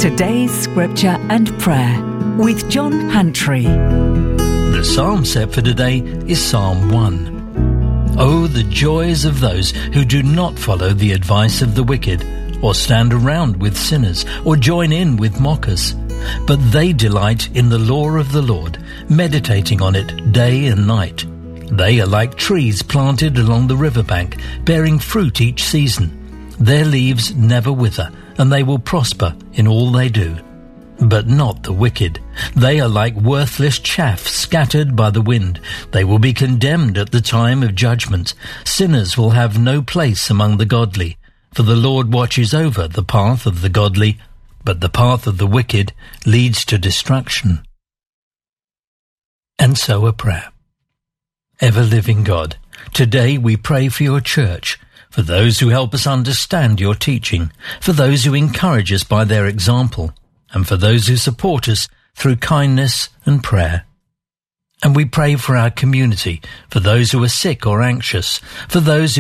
Today's Scripture and Prayer with John Hantry. The psalm set for today is Psalm 1. Oh, the joys of those who do not follow the advice of the wicked, or stand around with sinners, or join in with mockers. But they delight in the law of the Lord, meditating on it day and night. They are like trees planted along the riverbank, bearing fruit each season. Their leaves never wither, and they will prosper in all they do. But not the wicked. They are like worthless chaff scattered by the wind. They will be condemned at the time of judgment. Sinners will have no place among the godly. For the Lord watches over the path of the godly, but the path of the wicked leads to destruction. And so a prayer. Ever-living God, today we pray for your church, for those who help us understand your teaching, for those who encourage us by their example, and for those who support us through kindness and prayer. And we pray for our community, for those who are sick or anxious, for those who